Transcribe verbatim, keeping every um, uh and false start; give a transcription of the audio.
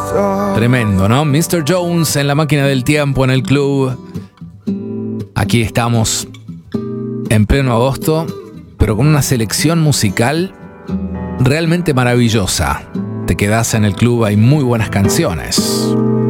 Tremendo, ¿no? mister Jones en la máquina del tiempo en el club. Aquí estamos en pleno agosto, pero con una selección musical realmente maravillosa. Te quedás en el club, hay muy buenas canciones.